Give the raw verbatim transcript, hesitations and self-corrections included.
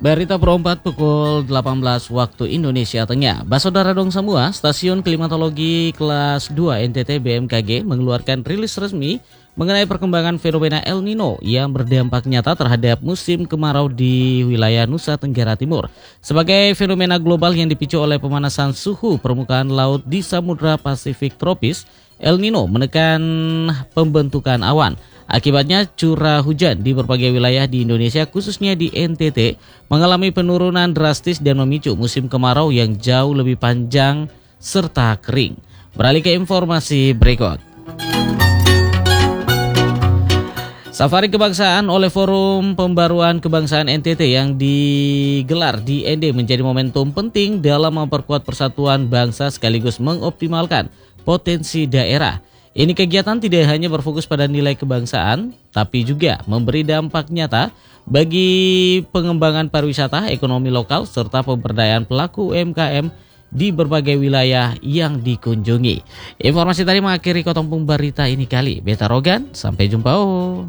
Berita perempat pukul delapan belas waktu Indonesia Tengah. Basodara dong semua, Stasiun Klimatologi Kelas dua N T T B M K G mengeluarkan rilis resmi mengenai perkembangan fenomena El Nino yang berdampak nyata terhadap musim kemarau di wilayah Nusa Tenggara Timur. Sebagai fenomena global yang dipicu oleh pemanasan suhu permukaan laut di Samudra Pasifik tropis, El Nino menekan pembentukan awan. Akibatnya curah hujan di berbagai wilayah di Indonesia khususnya di N T T mengalami penurunan drastis dan memicu musim kemarau yang jauh lebih panjang serta kering. Beralih ke informasi berikut. Safari Kebangsaan oleh Forum Pembaruan Kebangsaan N T T yang digelar di N D menjadi momentum penting dalam memperkuat persatuan bangsa sekaligus mengoptimalkan potensi daerah. Ini kegiatan tidak hanya berfokus pada nilai kebangsaan, tapi juga memberi dampak nyata bagi pengembangan pariwisata, ekonomi lokal, serta pemberdayaan pelaku U M K M di berbagai wilayah yang dikunjungi. Informasi tadi mengakhiri Kotong Pung Berita ini kali. Beta Rogan, sampai jumpa. Oh.